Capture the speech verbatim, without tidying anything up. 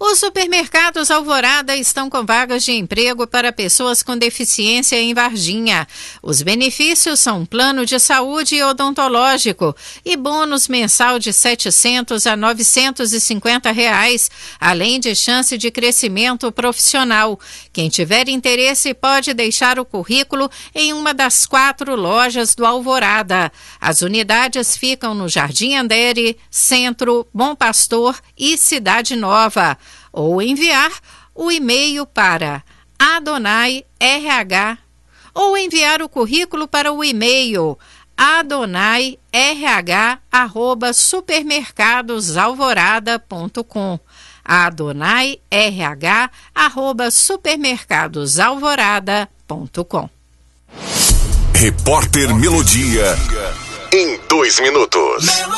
Os supermercados Alvorada estão com vagas de emprego para pessoas com deficiência em Varginha. Os benefícios são plano de saúde e odontológico e bônus mensal de setecentos a novecentos e cinquenta reais, além de chance de crescimento profissional. Quem tiver interesse pode deixar o currículo em uma das quatro lojas do Alvorada. As unidades ficam no Jardim Andere, Centro, Bom Pastor e Cidade Nova. Ou enviar o e-mail para adonai r h ou enviar o currículo para o e-mail adonai r h arroba supermercadosalvorada ponto com adonai r h arroba supermercadosalvorada ponto com. Repórter Melodia em dois minutos.